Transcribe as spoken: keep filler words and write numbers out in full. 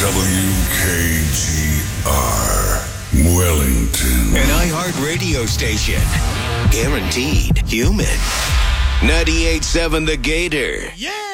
W K G R, Wellington. An iHeart radio station. Guaranteed human. ninety-eight point seven The Gator. Yeah!